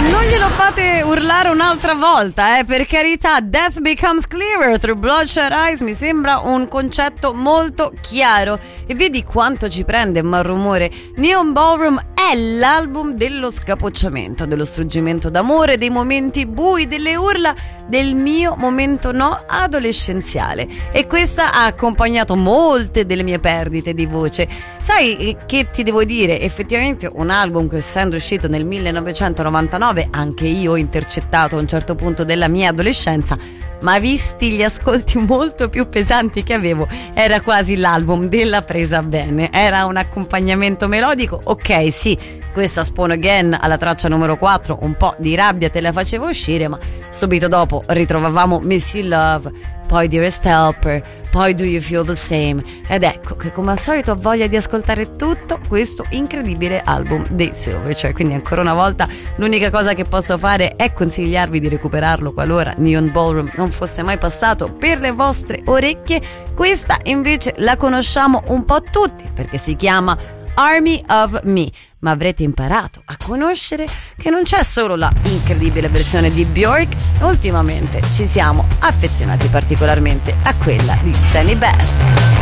non glielo fate urlare un'altra volta, per carità. Death Becomes Clearer Through Bloodshot Eyes mi sembra un concetto molto chiaro. E vedi quanto ci prende Malrumore. Neon Ballroom è l'album dello scapocciamento, dello struggimento d'amore, dei momenti bui, delle urla, del mio momento no adolescenziale. E questa ha accompagnato molte delle mie perdite di voce. Sai che ti devo dire? Effettivamente un album che, essendo uscito nel 1999, anche io ho intercettato a un certo punto della mia adolescenza, ma visti gli ascolti molto più pesanti che avevo, era quasi l'album della presa bene. Era un accompagnamento melodico, ok, sì, questa Spawn Again alla traccia numero 4 un po' di rabbia te la facevo uscire, ma subito dopo ritrovavamo Missy Love, poi Dearest Helper, poi Do You Feel the Same, ed ecco che come al solito ho voglia di ascoltare tutto questo incredibile album dei Silverchair. Quindi ancora una volta l'unica cosa che posso fare è consigliarvi di recuperarlo qualora Neon Ballroom non fosse mai passato per le vostre orecchie. Questa invece la conosciamo un po' tutti perché si chiama Army of Me, ma avrete imparato a conoscere che non c'è solo la incredibile versione di Björk, ultimamente ci siamo affezionati particolarmente a quella di Jenny Beth.